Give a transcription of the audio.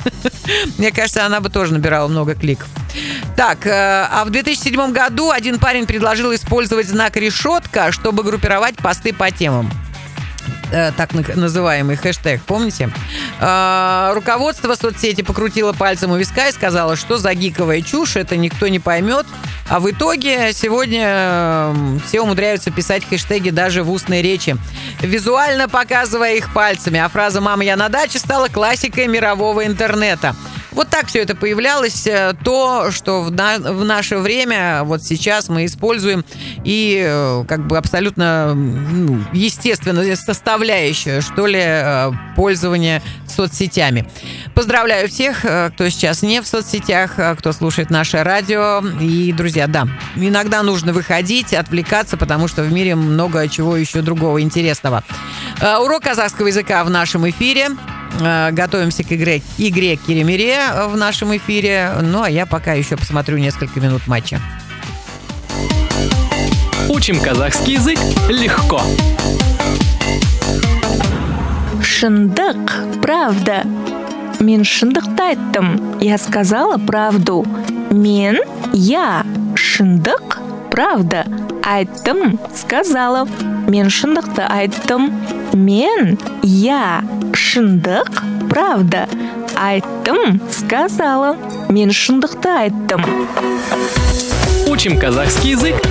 Мне кажется, она бы тоже набирала много кликов. Так, а в 2007 году один парень предложил использовать знак решетка, чтобы группировать посты по темам. Так называемый хэштег, помните? Руководство соцсети покрутило пальцем у виска и сказало, что за гиковая чушь, это никто не поймет. А в итоге сегодня все умудряются писать хэштеги даже в устной речи, визуально показывая их пальцами. А фраза «мама, я на даче» стала классикой мирового интернета. Вот так все это появлялось. То, что в наше время, вот сейчас мы используем, и как бы абсолютно естественная составляющая, что ли, пользования соцсетями. Поздравляю всех, кто сейчас не в соцсетях, кто слушает наше радио. И, друзья, да, иногда нужно выходить, отвлекаться, потому что в мире много чего еще другого интересного. Урок казахского языка в нашем эфире. Готовимся к игре Киремире в нашем эфире. Ну, а я пока еще посмотрю несколько минут матча. Учим казахский язык легко. Шындык, правда. Мен шындыкты айттым. Я сказала правду. Я шындык, правда. Айттым, сказала. Мен шындыкты айттым. Я шындык, правда. Айттым, сказала. Мен шындыкты айттым. Учим казахский язык